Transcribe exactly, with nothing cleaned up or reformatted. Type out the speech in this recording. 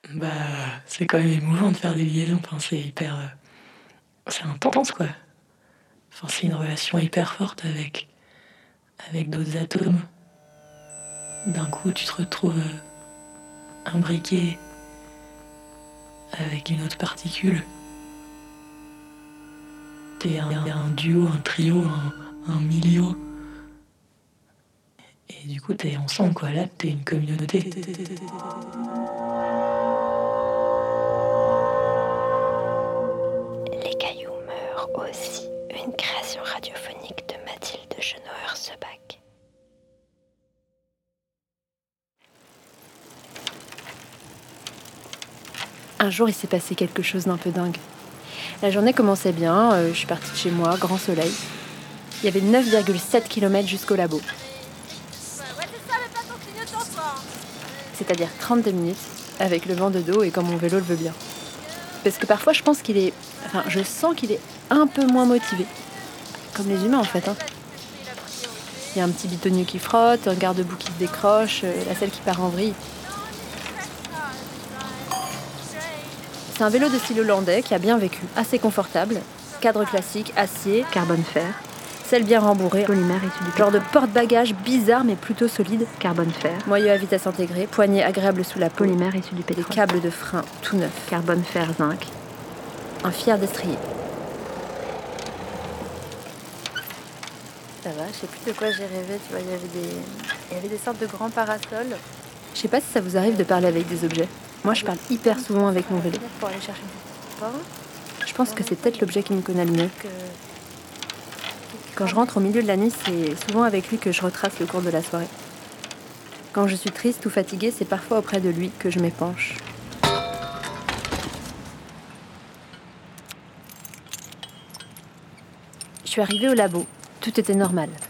Bah, c'est quand même émouvant de faire des liaisons, enfin, c'est hyper, heu, c'est intense, quoi. Enfin, c'est une relation hyper forte avec avec d'autres atomes. D'un coup, tu te retrouves, heu, imbriqué avec une autre particule. T'es un un duo, un trio, un un milieu. Et du coup, t'es ensemble, quoi. Là, t'es une communauté. Les cailloux meurent aussi, une création radiophonique de Mathilde Chenauer-Sebac. Un jour, il s'est passé quelque chose d'un peu dingue. La journée commençait bien, euh, je suis partie de chez moi, grand soleil. Il y avait neuf virgule sept kilomètres jusqu'au labo. C'est-à-dire trente-deux minutes, avec le vent de dos et quand mon vélo le veut bien. Parce que parfois, je pense qu'il est... Enfin, je sens qu'il est un peu moins motivé. Comme les humains, en fait. Hein. Il y a un petit bitonnier qui frotte, un garde-boue qui se décroche, euh, la selle qui part en vrille. C'est un vélo de style hollandais qui a bien vécu, assez confortable. Cadre classique, acier, Carbone fer, selle bien rembourrée, polymère issu du genre de porte-bagages bizarre mais plutôt solide. carbone fer, Moyeu à vitesse intégrée, poignée agréable sous la peau, polymère issu du des pétrole, câbles de frein tout neufs, carbone fer zinc, un fier destrier. Ça va, je sais plus de quoi j'ai rêvé, tu vois, il y avait des, il y avait des sortes de grands parasols. Je sais pas si ça vous arrive de parler avec des objets. Moi, je parle hyper souvent avec mon vélo. Pour aller chercher du pain. Je pense que c'est peut-être l'objet qui me connaît le mieux. Quand je rentre au milieu de la nuit, c'est souvent avec lui que je retrace le cours de la soirée. Quand je suis triste ou fatiguée, c'est parfois auprès de lui que je m'épanche. Je suis arrivée au labo. Tout était normal.